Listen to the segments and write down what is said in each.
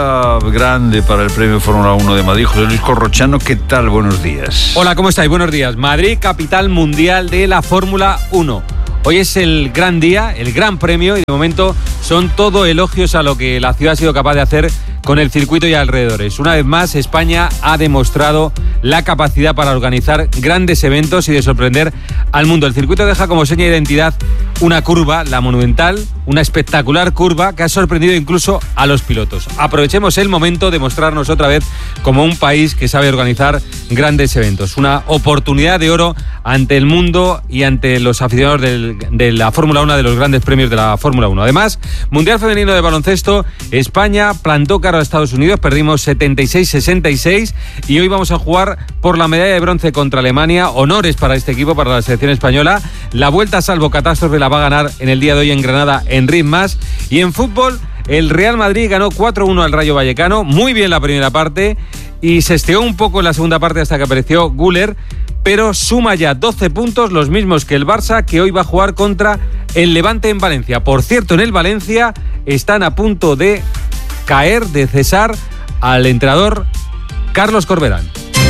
Grande para el Premio Fórmula 1 de Madrid. José Luis Corrochano, ¿qué tal? Buenos días. Hola, ¿cómo estáis? Buenos días. Madrid, capital mundial de la Fórmula 1. Hoy es el gran día, el gran premio, y de momento son todo elogios a lo que la ciudad ha sido capaz de hacer con el circuito y alrededores. Una vez más, España ha demostrado la capacidad para organizar grandes eventos y de sorprender al mundo. El circuito deja como seña de identidad una curva, la Monumental, una espectacular curva que ha sorprendido incluso a los pilotos. Aprovechemos el momento de mostrarnos otra vez como un país que sabe organizar grandes eventos. Una oportunidad de oro ante el mundo y ante los aficionados de la Fórmula 1, de los grandes premios de la Fórmula 1. Además, Mundial Femenino de Baloncesto, España plantó cara a Estados Unidos, perdimos 76-66 y hoy vamos a jugar por la medalla de bronce contra Alemania. Honores para este equipo, para la selección española. La vuelta salvo catástrofe la va a ganar en el día de hoy en Granada Enric Mas. Y en fútbol, el Real Madrid ganó 4-1 al Rayo Vallecano, muy bien la primera parte y se esteó un poco en la segunda parte hasta que apareció Güler, pero suma ya 12 puntos, los mismos que el Barça, que hoy va a jugar contra el Levante en Valencia. Por cierto, en el Valencia están a punto de caer, de cesar al entrenador Carlos Corberán.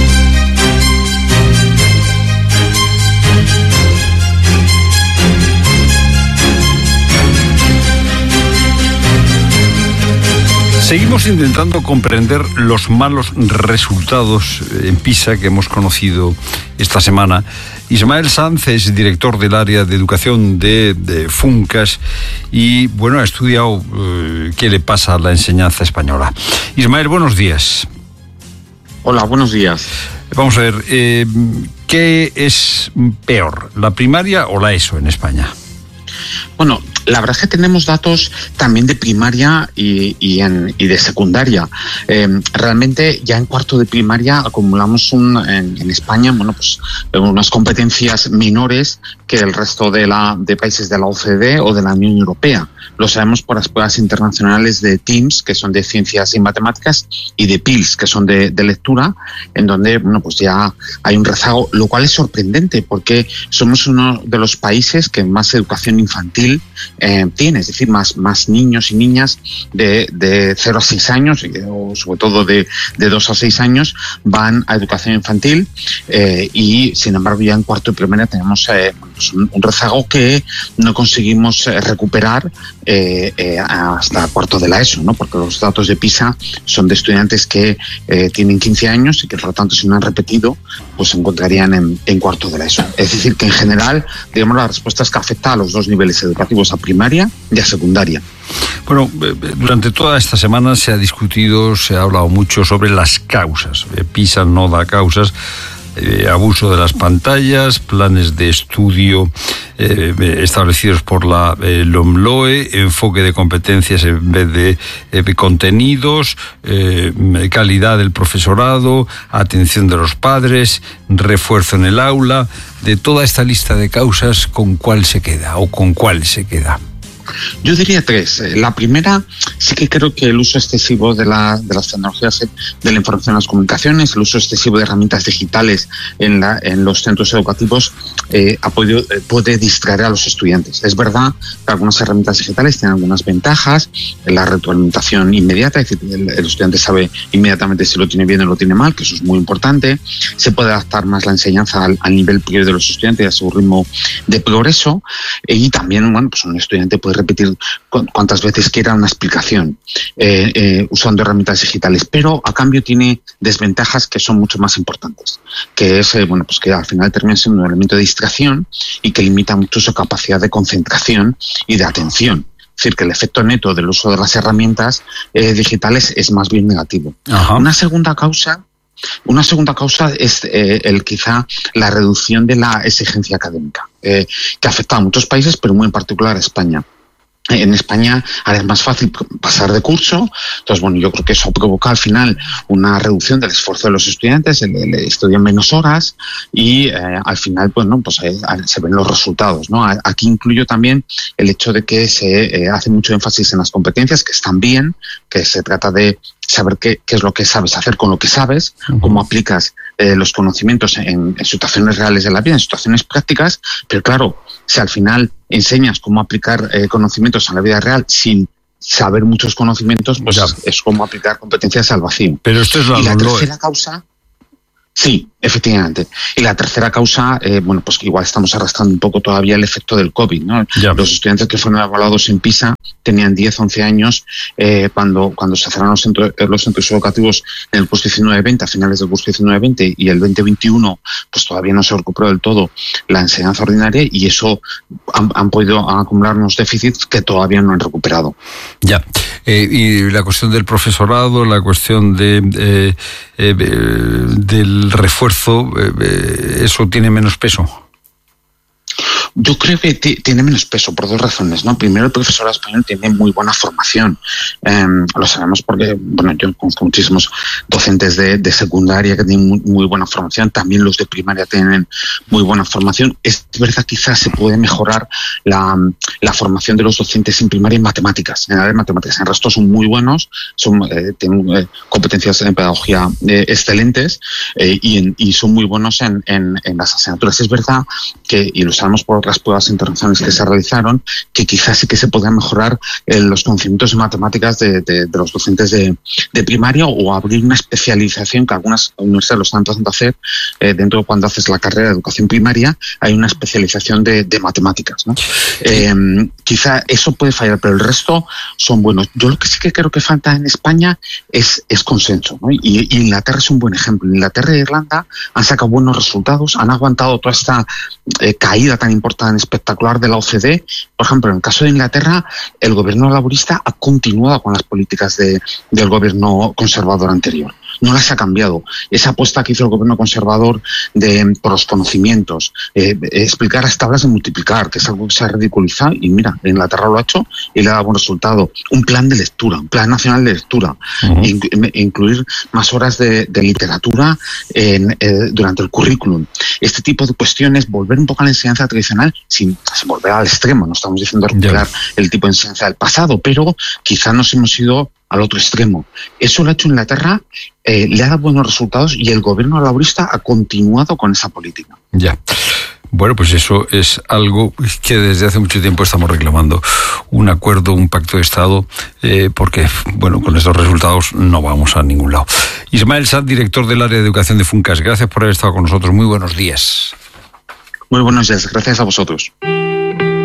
Seguimos intentando comprender los malos resultados en Pisa que hemos conocido esta semana. Ismael Sanz es director del área de educación de Funcas y, bueno, ha estudiado qué le pasa a la enseñanza española. Ismael, buenos días. Hola, buenos días. Vamos a ver, ¿qué es peor, la primaria o la ESO en España? Bueno, la verdad es que tenemos datos también de primaria y de secundaria. Realmente ya en cuarto de primaria acumulamos en España, bueno, pues unas competencias menores que el resto de países de la OCDE o de la Unión Europea. Lo sabemos por las pruebas internacionales de TIMSS, que son de ciencias y matemáticas, y de PILS, que son de lectura, en donde, bueno, pues ya hay un rezago, lo cual es sorprendente porque somos uno de los países que más educación infantil tiene, es decir, más niños y niñas de 0 a 6 años, o sobre todo de 2 a 6 años, van a educación infantil y, sin embargo, ya en cuarto y primaria tenemos pues un rezago que no conseguimos recuperar hasta cuarto de la ESO, ¿no? Porque los datos de PISA son de estudiantes que tienen 15 años y que, por lo tanto, si no han repetido, pues se encontrarían en cuarto de la ESO. Es decir, que en general, digamos, la respuesta es que afecta a los dos niveles educativos, a primaria y a secundaria. Bueno, durante toda esta semana se ha discutido, se ha hablado mucho sobre las causas. PISA no da causas. Abuso de las pantallas, planes de estudio establecidos por la LOMLOE, enfoque de competencias en vez de contenidos, calidad del profesorado, atención de los padres, refuerzo en el aula. De toda esta lista de causas, ¿con cuál se queda o con cuál se queda? Yo diría 3. La primera, sí que creo que el uso excesivo de las tecnologías de la información y las comunicaciones, el uso excesivo de herramientas digitales en los centros educativos puede distraer a los estudiantes. Es verdad que algunas herramientas digitales tienen algunas ventajas, la retroalimentación inmediata, es decir, el estudiante sabe inmediatamente si lo tiene bien o lo tiene mal, que eso es muy importante. Se puede adaptar más la enseñanza al nivel previo de los estudiantes y a su ritmo de progreso, y también, bueno, pues un estudiante puede repetir cuantas veces quiera una explicación usando herramientas digitales, pero a cambio tiene desventajas que son mucho más importantes, que es bueno, pues que al final termina siendo un elemento de distracción y que limita mucho su capacidad de concentración y de atención. Es decir, que el efecto neto del uso de las herramientas digitales es más bien negativo. Ajá. Una segunda causa es quizá la reducción de la exigencia académica, que afecta a muchos países, pero muy en particular a España. En España ahora es más fácil pasar de curso, entonces bueno, yo creo que eso provoca al final una reducción del esfuerzo de los estudiantes, estudian menos horas y al final pues se ven los resultados, ¿no? Aquí incluyo también el hecho de que se hace mucho énfasis en las competencias, que están bien, que se trata de saber qué es lo que sabes hacer con lo que sabes, cómo aplicas los conocimientos en situaciones reales de la vida, en situaciones prácticas, pero claro, si al final enseñas cómo aplicar conocimientos en la vida real sin saber muchos conocimientos, pues es como aplicar competencias al vacío. Pero esto es y la tercera causa... Sí, efectivamente. Y la tercera causa, bueno, pues igual estamos arrastrando un poco todavía el efecto del COVID, ¿no? Los estudiantes que fueron evaluados en PISA tenían 10, 11 años cuando se cerraron los centros educativos en el curso 19-20, a finales del curso 19-20, y el 2021, pues todavía no se recuperó del todo la enseñanza ordinaria, y eso han podido acumular unos déficits que todavía no han recuperado. Ya. Y la cuestión del profesorado, la cuestión del refuerzo, ¿eso tiene menos peso? Yo creo que tiene menos peso por dos razones, ¿no? Primero, el profesorado español tiene muy buena formación. Lo sabemos porque, bueno, yo conozco muchísimos docentes de secundaria que tienen muy buena formación. También los de primaria tienen muy buena formación. Es verdad, quizás se puede mejorar la formación de los docentes en primaria en matemáticas. En área de matemáticas, en el resto son muy buenos, tienen competencias en pedagogía excelentes y son muy buenos en las asignaturas. Es verdad que, y lo sabemos por las pruebas internacionales que se realizaron, que quizás sí que se podrían mejorar los conocimientos en matemáticas de los docentes de primaria, o abrir una especialización que algunas universidades lo están empezando a hacer. Dentro de cuando haces la carrera de educación primaria hay una especialización de matemáticas, ¿no? Quizá eso puede fallar, pero el resto son buenos. Yo lo que sí que creo que falta en España es consenso, ¿no? Y Inglaterra es un buen ejemplo. Inglaterra e Irlanda han sacado buenos resultados, han aguantado toda esta caída tan importante, espectacular de la OCDE. Por ejemplo, en el caso de Inglaterra, el gobierno laborista ha continuado con las políticas del gobierno conservador anterior. No las ha cambiado. Esa apuesta que hizo el gobierno conservador por los conocimientos, explicar las tablas de multiplicar, que es algo que se ha ridiculizado, y mira, Inglaterra lo ha hecho y le ha dado buen resultado. Un plan de lectura, un plan nacional de lectura, incluir más horas de literatura durante el currículum. Este tipo de cuestiones, volver un poco a la enseñanza tradicional, sin volver al extremo. No estamos diciendo recuperar el tipo de enseñanza del pasado, pero quizá nos hemos ido al otro extremo. Eso lo ha hecho Inglaterra, le ha dado buenos resultados, y el gobierno laborista ha continuado con esa política. Ya. Bueno, pues eso es algo que desde hace mucho tiempo estamos reclamando, un acuerdo, un pacto de Estado, porque, bueno, con estos resultados no vamos a ningún lado. Ismael Sanz, director del área de educación de FUNCAS, gracias por haber estado con nosotros. Muy buenos días. Muy buenos días, gracias a vosotros.